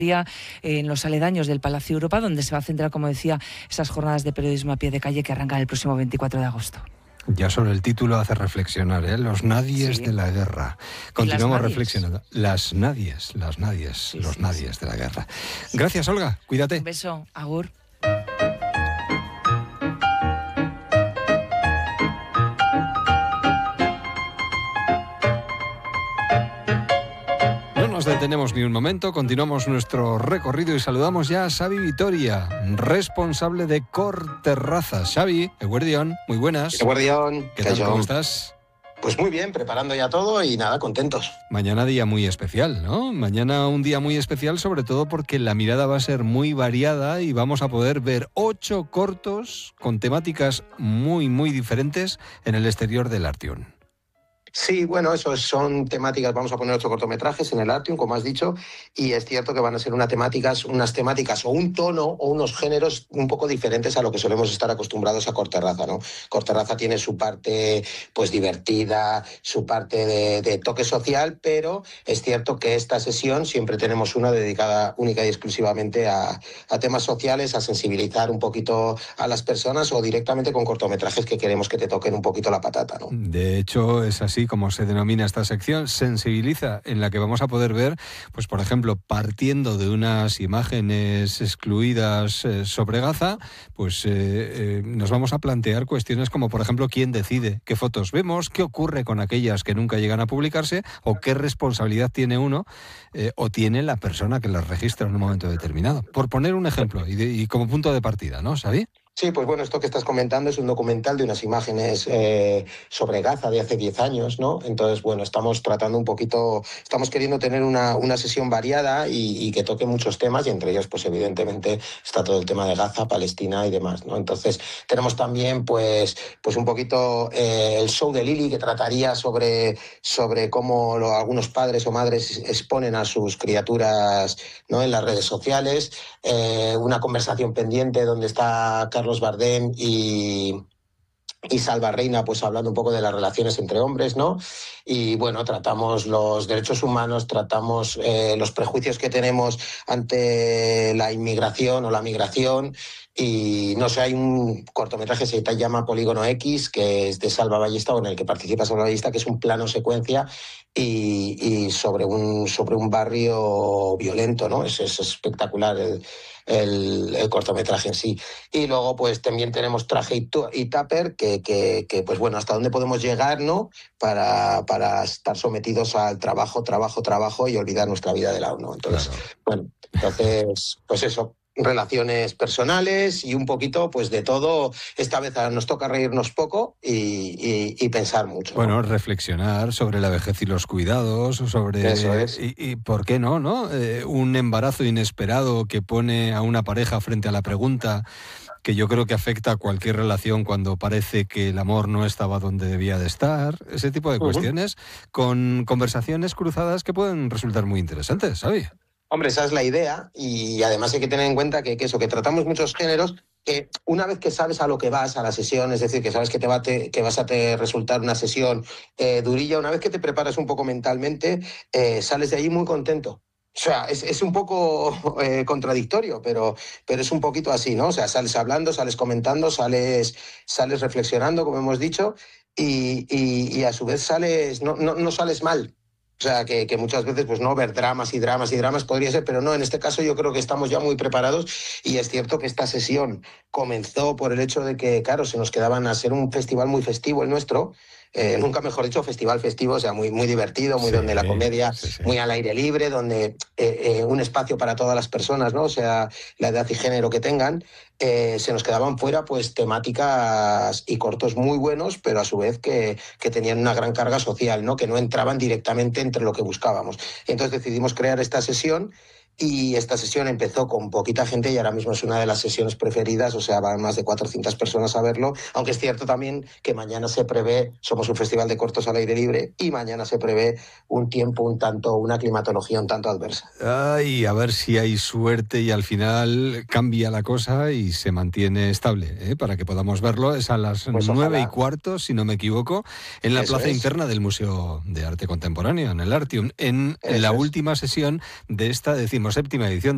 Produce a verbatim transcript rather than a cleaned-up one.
en los aledaños del Palacio Europa, donde se va a centrar, como decía, esas jornadas de periodismo a pie de calle que arrancan el próximo veinticuatro de agosto. Ya solo el título hace reflexionar, ¿eh? Los nadies sí. de la guerra. Continuamos reflexionando. Las nadies, las nadies, sí, los sí, nadies sí. de la guerra. Gracias, Olga. Cuídate. Un beso. Agur. No nos detenemos ni un momento, continuamos nuestro recorrido y saludamos ya a Xavi Vitoria, responsable de Corterrazas. Xavi, eguerdión, muy buenas. Eguerdión. ¿Qué tal, cómo estás? Pues muy bien, preparando ya todo y nada, contentos. Mañana día muy especial, ¿no? Mañana un día muy especial, sobre todo porque la mirada va a ser muy variada y vamos a poder ver ocho cortos con temáticas muy, muy diferentes en el exterior del Artium. Sí, bueno, eso son temáticas, vamos a poner ocho cortometrajes en el Artium, como has dicho, y es cierto que van a ser una temáticas, unas temáticas o un tono o unos géneros un poco diferentes a lo que solemos estar acostumbrados a Corterraza, ¿no? Corterraza tiene su parte pues divertida, su parte de, de toque social, pero es cierto que esta sesión siempre tenemos una dedicada única y exclusivamente a, a temas sociales, a sensibilizar un poquito a las personas o directamente con cortometrajes que queremos que te toquen un poquito la patata, ¿no? De hecho, es así como se denomina esta sección, sensibiliza, en la que vamos a poder ver, pues por ejemplo, partiendo de unas imágenes excluidas eh, sobre Gaza, pues eh, eh, nos vamos a plantear cuestiones como, por ejemplo, quién decide qué fotos vemos, qué ocurre con aquellas que nunca llegan a publicarse, o qué responsabilidad tiene uno eh, o tiene la persona que las registra en un momento determinado. Por poner un ejemplo, y, de, y como punto de partida, ¿no, Xavi? Sí, pues bueno, esto que estás comentando es un documental de unas imágenes eh, sobre Gaza de hace diez años, ¿no? Entonces, bueno, estamos tratando un poquito, estamos queriendo tener una, una sesión variada y, y que toque muchos temas, y entre ellos, pues evidentemente, está todo el tema de Gaza, Palestina y demás, ¿no? Entonces, tenemos también, pues, pues un poquito eh, el show de Lili, que trataría sobre, sobre cómo lo, algunos padres o madres exponen a sus criaturas, ¿no?, en las redes sociales, eh, una conversación pendiente donde está Carlos Bardem y, y Salva Reina, pues hablando un poco de las relaciones entre hombres, ¿no? Y bueno, tratamos los derechos humanos, tratamos eh, los prejuicios que tenemos ante la inmigración o la migración. Y no sé, hay un cortometraje que se llama Polígono X, que es de Salva Ballesta, o en el que participa Salva Ballesta, que es un plano secuencia y, y sobre un sobre un barrio violento, ¿no? Es, es espectacular el, el, el cortometraje en sí. Y luego, pues también tenemos Traje y, tu, y Tupper, que, que, que, pues bueno, hasta dónde podemos llegar, ¿no?, para, para estar sometidos al trabajo, trabajo, trabajo y olvidar nuestra vida de lado, ¿no? Entonces, claro. bueno, entonces, pues eso. Relaciones personales y un poquito pues de todo. Esta vez nos toca reírnos poco y, y, y pensar mucho. Bueno, ¿no? Reflexionar sobre la vejez y los cuidados, sobre... Eso es. Y, y ¿por qué no, no? Eh, un embarazo inesperado que pone a una pareja frente a la pregunta que yo creo que afecta a cualquier relación cuando parece que el amor no estaba donde debía de estar. Ese tipo de cuestiones, uh-huh. con conversaciones cruzadas que pueden resultar muy interesantes, ¿sabes? Hombre, esa es la idea, y además hay que tener en cuenta que, que eso, que tratamos muchos géneros, que una vez que sabes a lo que vas a la sesión, es decir, que sabes que te va te, que vas a te resultar una sesión eh, durilla, una vez que te preparas un poco mentalmente, eh, sales de allí muy contento. O sea, es, es un poco eh, contradictorio, pero, pero es un poquito así, ¿no? O sea, sales hablando, sales comentando, sales, sales reflexionando, como hemos dicho, y, y, y a su vez sales, no, no, no sales mal. O sea, que, que muchas veces, pues no, ver dramas y dramas y dramas podría ser, pero no, en este caso yo creo que estamos ya muy preparados, y es cierto que esta sesión comenzó por el hecho de que, claro, se nos quedaban a ser un festival muy festivo el nuestro, eh, nunca mejor dicho, festival festivo, o sea, muy, muy divertido, muy sí, donde la comedia, sí, sí. muy al aire libre, donde eh, eh, un espacio para todas las personas, ¿no? O sea, la edad y género que tengan. Eh, se nos quedaban fuera pues temáticas y cortos muy buenos, pero a su vez que, que tenían una gran carga social, ¿no?, que no entraban directamente entre lo que buscábamos. Entonces decidimos crear esta sesión, y esta sesión empezó con poquita gente y ahora mismo es una de las sesiones preferidas, o sea, van más de cuatrocientas personas a verlo, aunque es cierto también que mañana se prevé, somos un festival de cortos al aire libre, y mañana se prevé un tiempo un tanto, una climatología un tanto adversa. Ay, a ver si hay suerte y al final cambia la cosa y se mantiene estable, ¿eh? Para que podamos verlo. Es a las pues nueve y cuarto, si no me equivoco, en la Eso plaza es. interna del Museo de Arte Contemporáneo, en el Artium, en Eso la es. última sesión de esta decimoséptima edición